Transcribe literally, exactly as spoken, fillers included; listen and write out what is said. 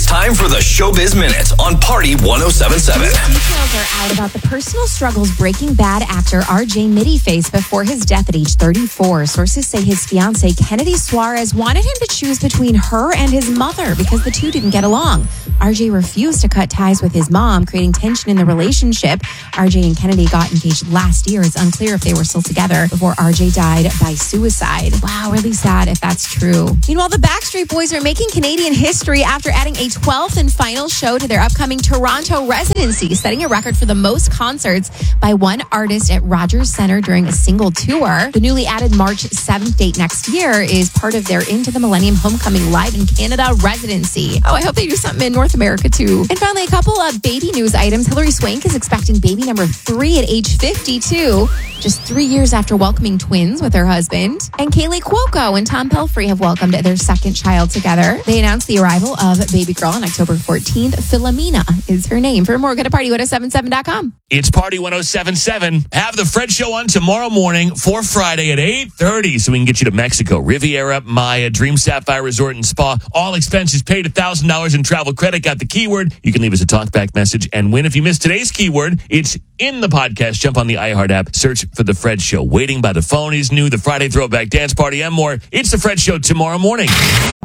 time for the Showbiz Minute on Party one oh seven point seven. Details are out about the personal struggles Breaking Bad actor R J Mitte faced before his death at age thirty-four. Sources say his fiancée, Kennedy Suarez, wanted him to choose between her and his mother because the two didn't get along. R J refused to cut ties with his mom, creating tension in the relationship. R J and Kennedy got engaged last year. It's unclear if they were still together before R J died by suicide. Wow, really sad if that's true. Meanwhile, the Backstreet Boys are making Canadian history after adding a twelfth and final show to their upcoming Toronto residency, setting a record for the most concerts by one artist at Rogers Centre during a single tour. The newly added March seventh date next year is part of their Into the Millennium Homecoming Live in Canada residency. Oh, I hope they do something in North America too. And finally, a couple of baby news items. Hilary Swank is expecting baby number three at age fifty-two, just three years after welcoming twins with her husband. And Kaylee Cuoco and Tom Pelphrey have welcomed their second child together. They announced the arrival of baby girl on October fourteenth. Philomena is her name. For more, go to party one oh seven seven dot com. It's Party one oh seven point seven. Have the Fred Show on tomorrow morning for Friday at eight thirty so we can get you to Mexico. Riviera Maya, Dream Sapphire Resort and Spa. All expenses paid, one thousand dollars in travel credit. Got the keyword. You can leave us a talkback message and win. If you missed today's keyword, it's in the podcast. Jump on the iHeart app. Search for The Fred Show. Waiting by the Phone is new. The Friday Throwback Dance Party and more. It's The Fred Show tomorrow morning.